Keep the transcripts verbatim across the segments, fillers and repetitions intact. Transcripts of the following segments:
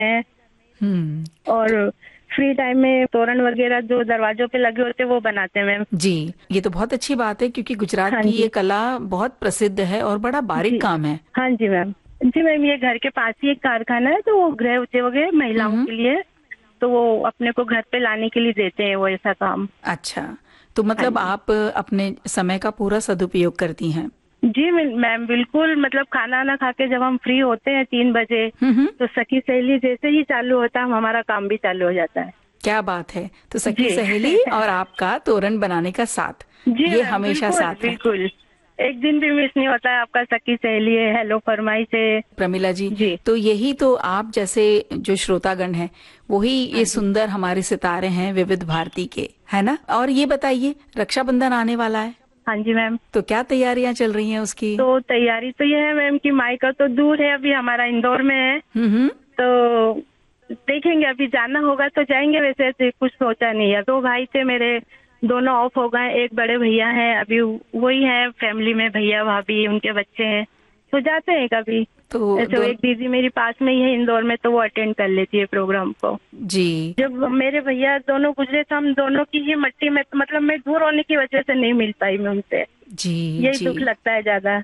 हैं। हम्म। और free time में तोरण वगैरह जो दरवाजों पे लगे होते हैं वो बनाते हैं मैम। जी, ये तो बहुत अच्छी बात है क्योंकि गुजरात हाँ की ये जी। कला बहुत प्रसिद्ध है और बड़ा बारीक जी काम है। हाँ जी मैम। जी मैम, ये घर के पास ही एक कारखाना है, तो वो गृह उद्योग है महिलाओं हम्म। के लिए। तो वो अपने को घर पे लाने के लिए देते हैं वो ऐसा काम। अच्छा, तो हाँ मतलब जी। आप अपने समय का पूरा सदुपयोग करती हैं। जी मैम मैम, बिल्कुल। मतलब खाना ना खा के जब हम फ्री होते हैं तीन बजे, हम्म हम्म। तो सखी सहेली जैसे ही चालू होता है हमारा काम भी चालू हो जाता है। क्या बात है। तो सखी जी। सहेली और आपका तोरण बनाने का साथ, जी ये मैम, हमेशा बिल्कुल साथ है। बिल्कुल। एक दिन भी मिस नहीं होता है आपका सखी सहेली है हेलो फरमाई से। प्रमिला जी, जी। तो यही तो आप जैसे जो श्रोतागण हैं, वही हाँ ये जी। सुंदर हमारे सितारे हैं विविध भारती के, है ना। और ये बताइए, रक्षाबंधन आने वाला है, हाँ जी मैम। तो क्या तैयारियां चल रही हैं उसकी। तो तैयारी तो ये है मैम कि मायका तो दूर है, अभी हमारा इंदौर में है। हम्म हम्म। तो देखेंगे, अभी जाना होगा तो जाएंगे। वैसे तो कुछ सोचा नहीं है। दो भाई थे मेरे, दोनों ऑफ हो गए। एक बड़े भैया हैं, अभी वही है फैमिली में, भैया भाभी उनके बच्चे हैं, तो जाते हैं कभी। तो ऐसे दोन एक दीदी मेरी पास में ही है इंदौर में, तो वो अटेंड कर लेती है प्रोग्राम को। जी जब मेरे भैया दोनों गुजरे तो हम दोनों की ही मट्टी में, मतलब मैं दूर होने की वजह से नहीं मिल पाई मैं उनसे। जी यही जी दुख लगता है ज्यादा।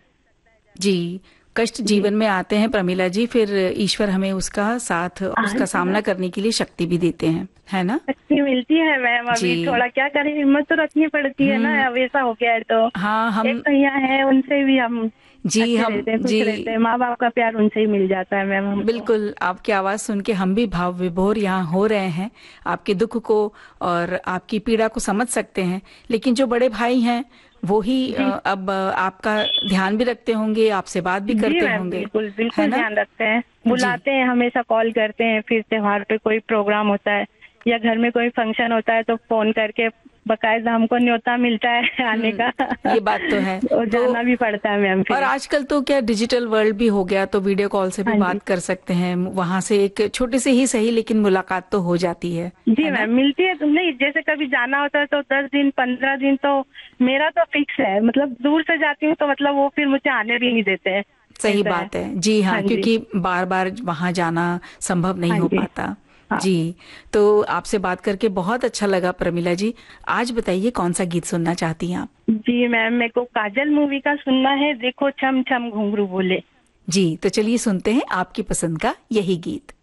जी। कष्ट जी। जीवन में आते हैं प्रमिला जी, फिर ईश्वर हमें उसका साथ, हाँ उसका जी सामना मैम। करने के लिए शक्ति भी देते हैं, है ना। शक्ति मिलती है मैम, अभी जी। थोड़ा क्या करें, हिम्मत तो रखनी पड़ती है ना, हम्म। अब ऐसा हो गया है तो। हाँ एक हम भैया है, उनसे भी हम जी अच्छे हम रहते हैं, खुश जी रहते हैं। माँ बाप का प्यार उनसे ही मिल जाता है मैम हमको। बिल्कुल, आपकी आवाज सुन के हम भी भाव विभोर यहाँ हो रहे हैं। आपके दुख को और आपकी पीड़ा को समझ सकते हैं, लेकिन जो बड़े भाई हैं वो ही अ, जी। अब आपका ध्यान भी रखते होंगे, आपसे बात भी जी करते मैम, होंगे, बिल्कुल है बिल्कुल ना। ध्यान रखते हैं, जी बुलाते हैं, हमेशा कॉल करते हैं। फिर त्योहार पे कोई प्रोग्राम होता है या घर में कोई फंक्शन होता है तो फोन करके बकायदा हमको न्योता मिलता है आने का। हम्म, ये बात तो है। और तो जाना भी पड़ता है मैम और फिर। आजकल तो क्या डिजिटल वर्ल्ड भी हो गया, तो वीडियो कॉल से भी हाँ जी। बात कर सकते हैं, वहां से एक छोटी सी ही सही लेकिन मुलाकात तो हो जाती है जी है ना। मैम, मिलती है। तुम नहीं, जैसे कभी जाना होता है तो दस दिन, पंद्रह दिन, तो मेरा तो फिक्स है। मतलब दूर से जाती हूँ तो मतलब वो फिर मुझे आने भी नहीं देते हैं। सही ऐसा है। बात है। जी हाँ, हाँ जी। क्योंकि बार बार वहां जाना संभव नहीं हाँ हो जी। पाता। हाँ जी। तो आपसे बात करके बहुत अच्छा लगा प्रमिला जी। आज बताइए, कौन सा गीत सुनना चाहती हैं आप। जी मैम, मेरे को काजल मूवी का सुनना है, देखो छम छम घुंघरू बोले। जी, तो चलिए सुनते हैं आपकी पसंद का यही गीत।